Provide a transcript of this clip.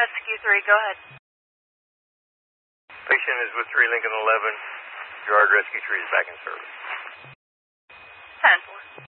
Rescue 3, go ahead. Patient is with 3 Lincoln 11. Gerard Rescue 3 is back in service. 10-4.